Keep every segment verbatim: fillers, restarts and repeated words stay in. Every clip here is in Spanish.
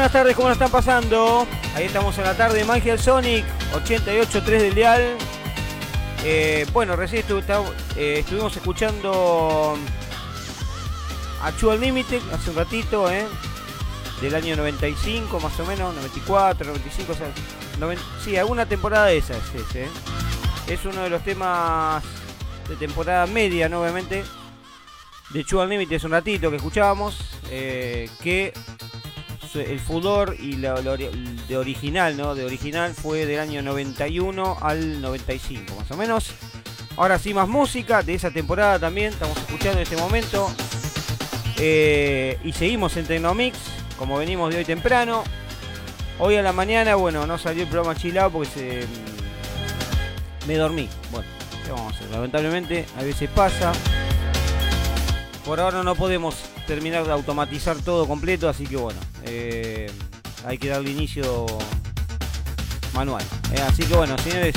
buenas tardes, ¿cómo la están pasando? Ahí estamos en la tarde, Magia del Sonic, ochenta y ocho punto tres del dial. Eh, bueno, recién estu eh, estuvimos escuchando a True Unlimited hace un ratito, eh, del año noventa y cinco más o menos, noventa y cuatro, noventa y cinco, o sea, noventa, sí, alguna temporada de esas es ese, eh. Es uno de los temas de temporada media, ¿no? Obviamente, de True Unlimited hace un ratito que escuchábamos, eh, que el furor y lo, lo de original, ¿no? De original fue del año noventa y uno al noventa y cinco, más o menos. Ahora sí, más música de esa temporada también estamos escuchando en este momento. Eh, y seguimos en Tecnomix, como venimos de hoy temprano. Hoy a la mañana, bueno, no salió el programa chilado porque se, me dormí. Bueno, ¿qué vamos a hacer? Lamentablemente, a veces pasa. Por ahora no podemos terminar de automatizar todo completo, así que bueno, eh, hay que darle inicio manual. Eh, así que bueno, señores,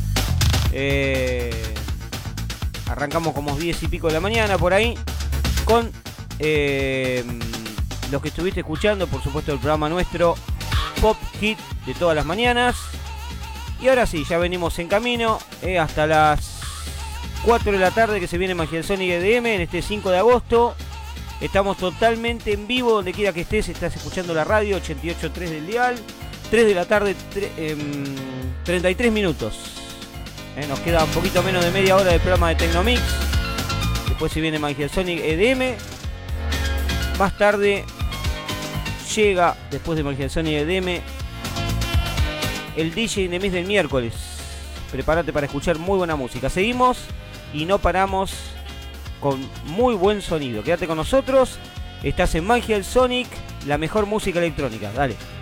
eh, arrancamos como diez y pico de la mañana por ahí con eh, los que estuviste escuchando, por supuesto, el programa nuestro Pop Hit de todas las mañanas. Y ahora sí, ya venimos en camino eh, hasta las cuatro de la tarde que se viene Magia del Sonic E D M en este cinco de agosto. Estamos totalmente en vivo, donde quiera que estés, estás escuchando la radio, ochenta y ocho punto tres del dial. tres de la tarde, eh, treinta y tres minutos. Eh, nos queda un poquito menos de media hora del programa de Tecnomix. Después se viene Magia del Sonic E D M. Más tarde llega, después de Magia del Sonic E D M, el D J de mes del miércoles. Prepárate para escuchar muy buena música. Seguimos y no paramos con muy buen sonido. Quédate con nosotros. Estás en Magia del Sonic, la mejor música electrónica. Dale.